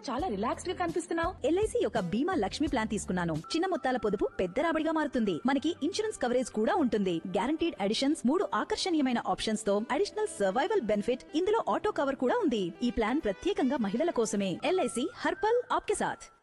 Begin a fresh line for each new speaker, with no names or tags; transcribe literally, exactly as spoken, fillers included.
చాలా రిలాక్స్డ్ గా కనిపిస్తున్నావు.
ఎల్ఐసి యొక్క బీమా లక్ష్మి ప్లాన్ తీసుకున్నాను. చిన్న మొత్తాల పొదుపు పెద్ద రాబడిగా మారుతుంది. మనకి ఇన్సూరెన్స్ కవరేజ్ కూడా ఉంటుంది. గ్యారంటీడ్ అడిషన్స్, మూడు ఆకర్షణీయమైన ఆప్షన్స్ తో అడిషనల్ సర్వైవల్ బెనిఫిట్, ఇందులో ఆటో కవర్ కూడా ఉంది. ఈ ప్లాన్ ప్రత్యేకంగా మహిళల కోసమే. ఎల్ఐసి హర్పల్ ఆప్కే సాథ్.